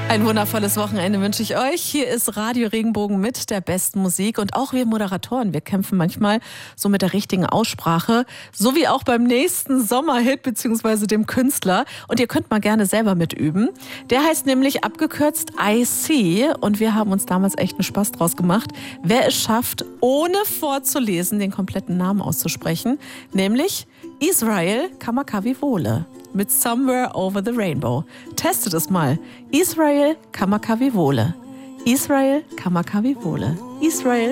Ein wundervolles Wochenende wünsche ich euch. Hier ist Radio Regenbogen mit der besten Musik. Und auch wir Moderatoren, wir kämpfen manchmal so mit der richtigen Aussprache. So wie auch beim nächsten Sommerhit bzw. dem Künstler. Und ihr könnt mal gerne selber mitüben. Der heißt nämlich abgekürzt I See. Und wir haben uns damals echt einen Spaß draus gemacht. Wer es schafft, ohne vorzulesen, den kompletten Namen auszusprechen. Nämlich Israel Kamakawiwo'ole. Mit Somewhere Over the Rainbow. Testet es mal. Israel Kamakawiwo'ole. Israel Kamakawiwo'ole. Israel